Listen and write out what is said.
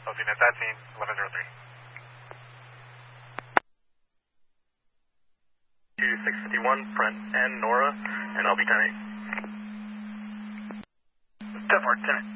Net that scene, 1103. 2651, front end, Nora, and I'll be 10-8. 10-4, 10-8.